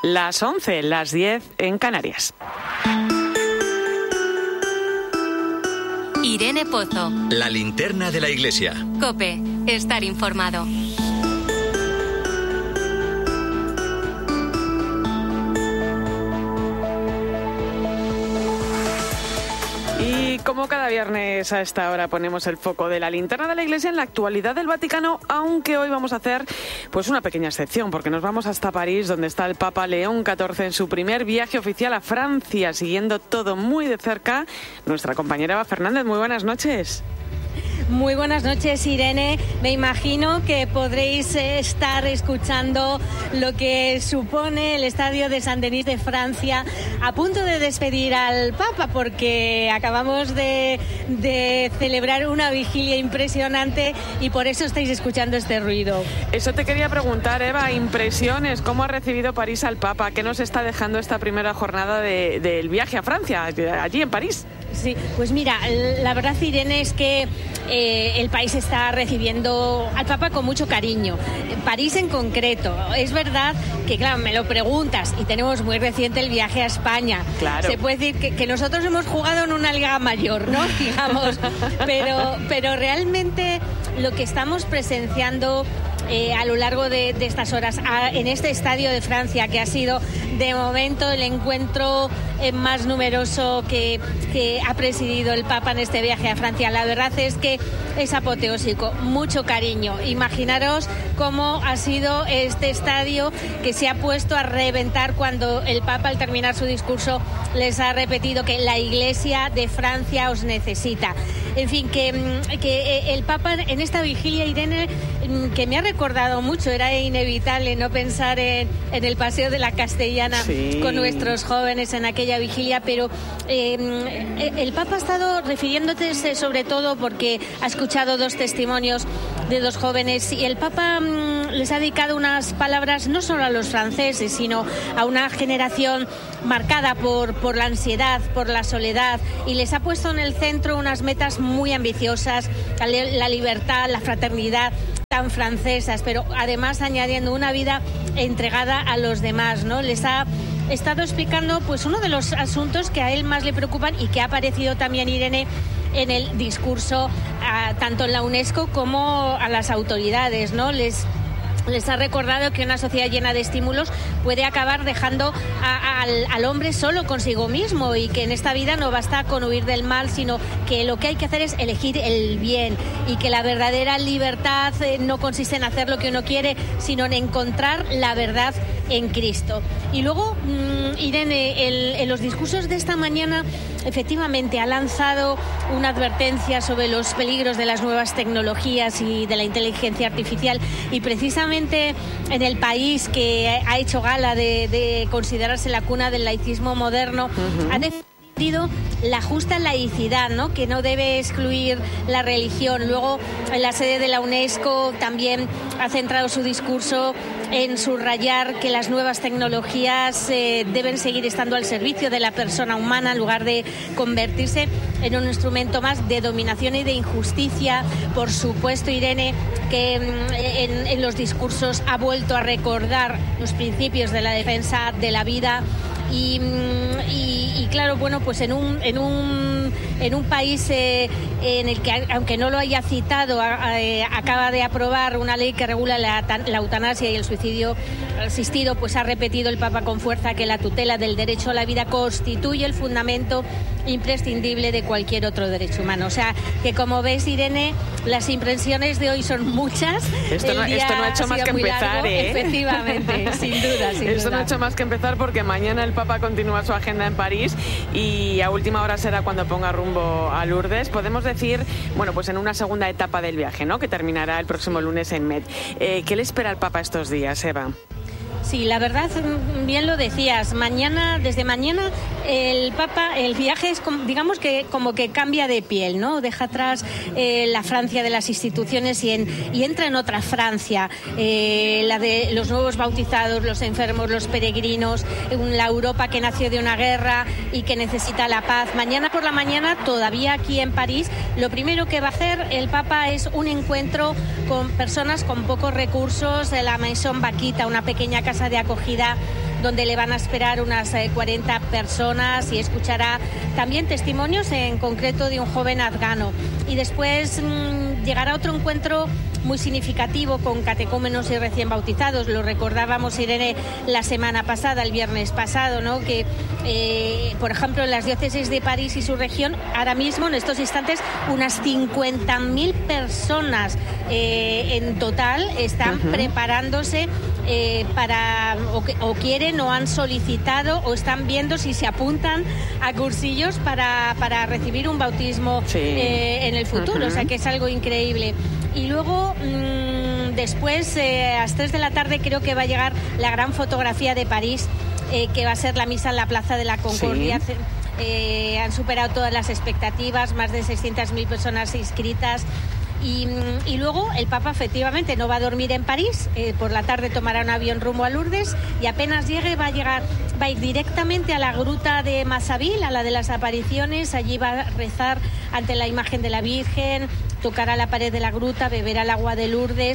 las 11, las 10 en Canarias. Irene Pozo. La linterna de la iglesia. COPE. Estar informado. Y como cada viernes a esta hora ponemos el foco de la linterna de la Iglesia en la actualidad del Vaticano, aunque hoy vamos a hacer pues una pequeña excepción, porque nos vamos hasta París, donde está el Papa León XIV en su primer viaje oficial a Francia, siguiendo todo muy de cerca. Nuestra compañera Eva Fernández, muy buenas noches. Muy buenas noches, Irene. Me imagino que podréis estar escuchando lo que supone el estadio de Saint-Denis de Francia, a punto de despedir al Papa, porque acabamos de celebrar una vigilia impresionante y por eso estáis escuchando este ruido. Eso te quería preguntar, Eva, impresiones, ¿cómo ha recibido París al Papa? ¿Qué nos está dejando esta primera jornada del viaje a Francia, allí en París? Sí, pues mira, la verdad, Irene, es que el país está recibiendo al Papa con mucho cariño. París en concreto. Es verdad que, claro, me lo preguntas y tenemos muy reciente el viaje a España. Claro. Se puede decir que nosotros hemos jugado en una liga mayor, ¿no? Digamos. Pero realmente lo que estamos presenciando a lo largo de estas horas en este estadio de Francia, que ha sido de momento el encuentro más numeroso que ha presidido el Papa en este viaje a Francia. La verdad es que es apoteósico, mucho cariño. Imaginaros cómo ha sido este estadio, que se ha puesto a reventar cuando el Papa, al terminar su discurso, les ha repetido que la Iglesia de Francia os necesita. En fin, que el Papa en esta vigilia, Irene, que me ha recordado mucho, era inevitable no pensar en el Paseo de la Castellana, sí, con nuestros jóvenes en aquella vigilia, pero el Papa ha estado refiriéndose sobre todo porque ha escuchado dos testimonios de dos jóvenes y el Papa les ha dedicado unas palabras no solo a los franceses, sino a una generación marcada por la ansiedad, por la soledad, y les ha puesto en el centro unas metas muy ambiciosas, la libertad, la fraternidad, tan francesas, pero además añadiendo una vida entregada a los demás, ¿no? Les ha estado explicando pues uno de los asuntos que a él más le preocupan y que ha aparecido también, Irene, en el discurso tanto en la UNESCO como a las autoridades, ¿no? Les ha recordado que una sociedad llena de estímulos puede acabar dejando al hombre solo consigo mismo, y que en esta vida no basta con huir del mal, sino que lo que hay que hacer es elegir el bien, y que la verdadera libertad no consiste en hacer lo que uno quiere, sino en encontrar la verdad en Cristo. Y luego, Irene, en los discursos de esta mañana, efectivamente ha lanzado una advertencia sobre los peligros de las nuevas tecnologías y de la inteligencia artificial, y precisamente en el país que ha hecho gala de considerarse la cuna del laicismo moderno, ha defendido la justa laicidad, ¿no?, que no debe excluir la religión. Luego, en la sede de la UNESCO también ha centrado su discurso en subrayar que las nuevas tecnologías deben seguir estando al servicio de la persona humana en lugar de convertirse en un instrumento más de dominación y de injusticia. Por supuesto, Irene, que en los discursos ha vuelto a recordar los principios de la defensa de la vida y claro, bueno, pues en un país en el que, aunque no lo haya citado, acaba de aprobar una ley que regula la eutanasia y el suicidio asistido, pues ha repetido el Papa con fuerza que la tutela del derecho a la vida constituye el fundamento imprescindible de cualquier otro derecho humano. O sea, que como ves, Irene, las impresiones de hoy son muchas. Esto no ha hecho más que empezar, largo, efectivamente, sin duda. Esto no ha hecho más que empezar, porque mañana el Papa continúa su agenda en París y a última hora será cuando ponga rumbo a Lourdes. Podemos decir, bueno, pues en una segunda etapa del viaje, ¿no?, que terminará el próximo lunes en Met. ¿Qué le espera al Papa estos días, Eva? Sí, la verdad, bien lo decías. Desde mañana, el Papa, el viaje es digamos que como que cambia de piel, ¿no? Deja atrás la Francia de las instituciones y entra en otra Francia, la de los nuevos bautizados, los enfermos, los peregrinos, la Europa que nació de una guerra y que necesita la paz. Mañana por la mañana, todavía aquí en París, lo primero que va a hacer el Papa es un encuentro con personas con pocos recursos de la Maison Vaquita, una pequeña casa de acogida donde le van a esperar unas 40 personas y escuchará también testimonios en concreto de un joven afgano. Y después llegará otro encuentro muy significativo con catecúmenos y recién bautizados. Lo recordábamos, Irene, la semana pasada, el viernes pasado, ¿no? Que, por ejemplo, en las diócesis de París y su región, ahora mismo, en estos instantes, unas 50.000 personas en total están preparándose para, o quieren o han solicitado o están viendo si se apuntan a cursillos para recibir un bautismo en el futuro. O sea, que es algo increíble. Y luego, después, a las 3 de la tarde, creo que va a llegar la gran fotografía de París, que va a ser la misa en la Plaza de la Concordia. Sí. Han superado todas las expectativas, más de 600.000 personas inscritas. Y luego el Papa efectivamente no va a dormir en París, por la tarde tomará un avión rumbo a Lourdes y apenas llegue va a ir directamente a la gruta de Massaville, a la de las apariciones. Allí va a rezar ante la imagen de la Virgen, tocará la pared de la gruta, beberá el agua de Lourdes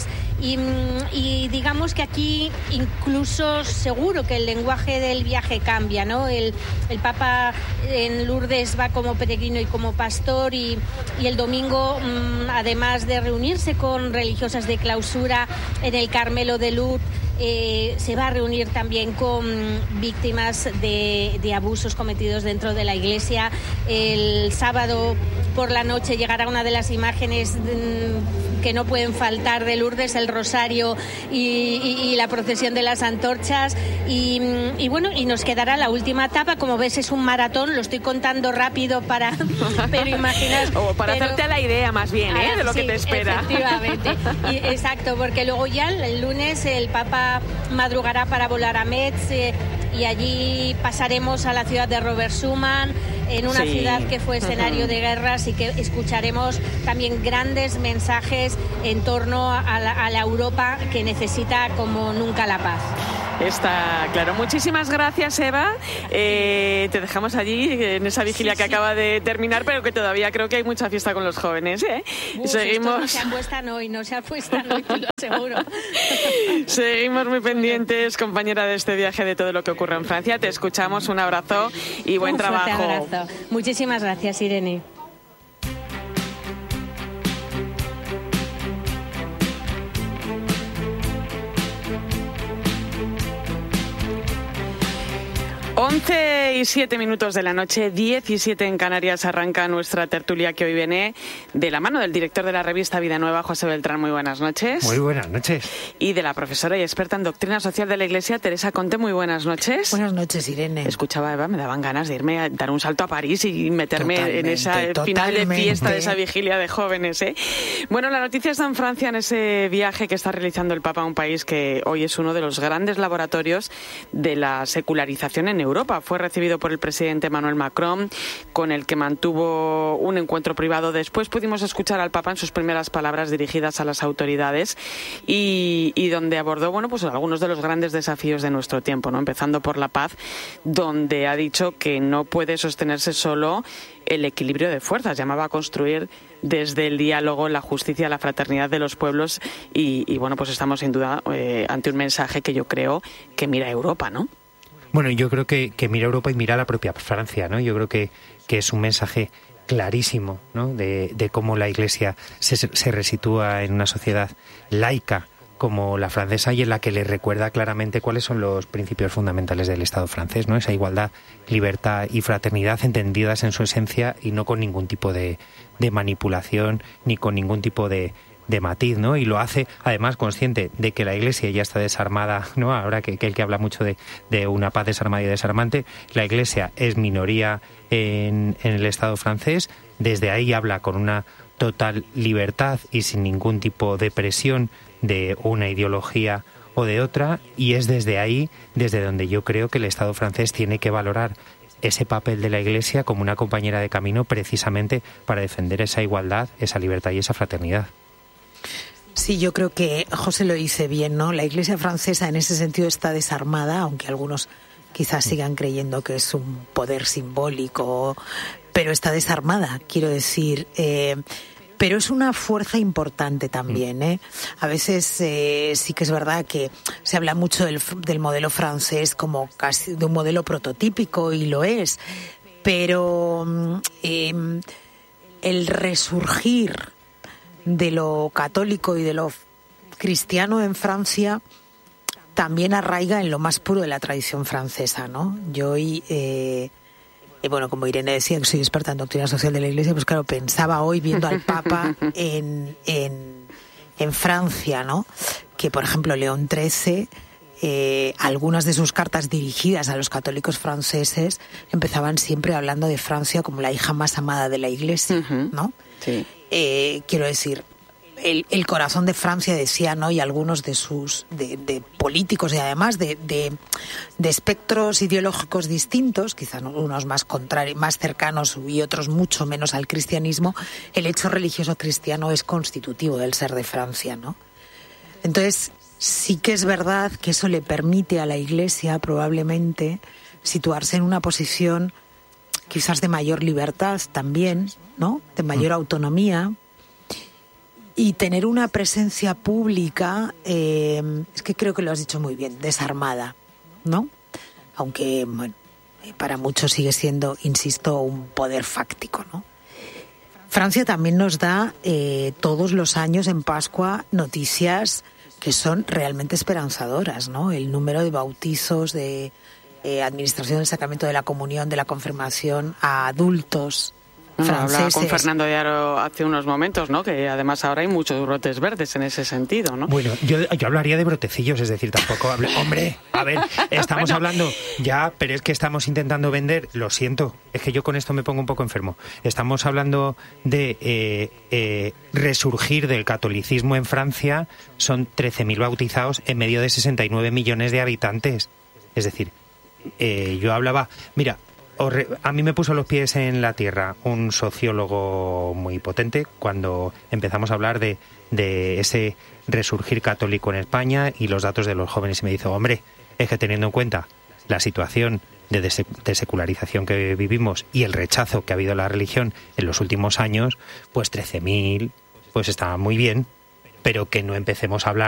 y digamos que aquí incluso seguro que el lenguaje del viaje cambia, ¿no? El Papa en Lourdes va como peregrino y como pastor y el domingo, además de reunirse con religiosas de clausura en el Carmelo de Lourdes, se va a reunir también con víctimas de abusos cometidos dentro de la iglesia. El sábado por la noche llegará una de las imágenes que no pueden faltar de Lourdes, el rosario y la procesión de las antorchas y bueno, y nos quedará la última etapa. Como ves, es un maratón, lo estoy contando rápido pero imaginas hacerte a la idea más bien de lo que te espera. Efectivamente, exacto, porque luego ya el lunes el Papa madrugará para volar a Metz y allí pasaremos a la ciudad de Robert Schuman, en una ciudad que fue escenario de guerras, y que escucharemos también grandes mensajes en torno a la Europa que necesita como nunca la paz. Está claro. Muchísimas gracias, Eva. Te dejamos allí en esa vigilia que acaba de terminar, pero que todavía creo que hay mucha fiesta con los jóvenes, ¿eh? Seguimos. No se apuestan hoy, te lo aseguro. Seguimos muy pendientes, compañera, de este viaje, de todo lo que ocurre en Francia. Te escuchamos, un abrazo y buen trabajo. Un fuerte abrazo. Muchísimas gracias, Irene. Once y 7 minutos de la noche, 17 en Canarias, arranca nuestra tertulia que hoy viene de la mano del director de la revista Vida Nueva, José Beltrán. Muy buenas noches. Muy buenas noches. Y de la profesora y experta en doctrina social de la Iglesia, Teresa Conte. Muy buenas noches. Buenas noches, Irene. Escuchaba, Eva, me daban ganas de irme a dar un salto a París y meterme en esa final de fiesta, de esa vigilia de jóvenes, ¿eh? Bueno, la noticia está en Francia, en ese viaje que está realizando el Papa a un país que hoy es uno de los grandes laboratorios de la secularización en Europa. Fue recibido por el presidente Emmanuel Macron, con el que mantuvo un encuentro privado. Después pudimos escuchar al Papa en sus primeras palabras dirigidas a las autoridades y donde abordó, bueno, pues algunos de los grandes desafíos de nuestro tiempo, ¿no? Empezando por la paz, donde ha dicho que no puede sostenerse solo el equilibrio de fuerzas. Llamaba a construir desde el diálogo, la justicia, la fraternidad de los pueblos y bueno, pues estamos sin duda ante un mensaje que yo creo que mira a Europa, ¿no? Bueno, yo creo que mira a Europa y mira a la propia Francia, ¿no? Yo creo que es un mensaje clarísimo, ¿no? De cómo la Iglesia se resitúa en una sociedad laica como la francesa y en la que le recuerda claramente cuáles son los principios fundamentales del Estado francés, ¿no? Esa igualdad, libertad y fraternidad entendidas en su esencia y no con ningún tipo de manipulación ni con ningún tipo de matiz, ¿no? Y lo hace además consciente de que la Iglesia ya está desarmada, ¿no? Ahora que el que habla mucho de una paz desarmada y desarmante, la Iglesia es minoría en el Estado francés. Desde ahí habla con una total libertad y sin ningún tipo de presión de una ideología o de otra, y es desde ahí desde donde yo creo que el Estado francés tiene que valorar ese papel de la Iglesia como una compañera de camino, precisamente para defender esa igualdad, esa libertad y esa fraternidad. Sí, yo creo que José lo dice bien, ¿no? La Iglesia francesa en ese sentido está desarmada, aunque algunos quizás sigan creyendo que es un poder simbólico, pero está desarmada, quiero decir. Pero es una fuerza importante también, ¿eh? A veces sí que es verdad que se habla mucho del modelo francés como casi de un modelo prototípico, y lo es. Pero el resurgir de lo católico y de lo cristiano en Francia también arraiga en lo más puro de la tradición francesa, ¿no? Yo hoy... bueno, como Irene decía, que soy experta en doctrina social de la Iglesia, pues claro, pensaba hoy viendo al Papa en Francia, ¿no? Que, por ejemplo, León XIII, algunas de sus cartas dirigidas a los católicos franceses empezaban siempre hablando de Francia como la hija más amada de la Iglesia, ¿no? Sí. Quiero decir, el corazón de Francia, decía, ¿no? Y algunos de sus de políticos y además de espectros ideológicos distintos, quizás unos más cercanos y otros mucho menos al cristianismo, el hecho religioso cristiano es constitutivo del ser de Francia, ¿no? Entonces, sí que es verdad que eso le permite a la Iglesia probablemente situarse en una posición quizás de mayor libertad también, ¿no? De mayor autonomía. Y tener una presencia pública, es que creo que lo has dicho muy bien, desarmada, ¿no? Aunque, bueno, para muchos sigue siendo, insisto, un poder fáctico, ¿no? Francia también nos da todos los años en Pascua noticias que son realmente esperanzadoras, ¿no? El número de bautizos, de administración del sacramento de la comunión, de la confirmación a adultos franceses. Hablaba con Fernando de Aro hace unos momentos, ¿no? Que además ahora hay muchos brotes verdes en ese sentido, ¿no? Bueno, yo hablaría de brotecillos, es decir, tampoco hombre, a ver, estamos hablando ya, pero es que estamos intentando vender, lo siento, es que yo con esto me pongo un poco enfermo. Estamos hablando de resurgir del catolicismo en Francia, son 13.000 bautizados en medio de 69 millones de habitantes. Es decir, yo hablaba, mira, a mí me puso los pies en la tierra un sociólogo muy potente cuando empezamos a hablar de ese resurgir católico en España y los datos de los jóvenes, y me dijo, hombre, es que teniendo en cuenta la situación de secularización que vivimos y el rechazo que ha habido a la religión en los últimos años, pues 13.000 pues está muy bien, pero que no empecemos a hablar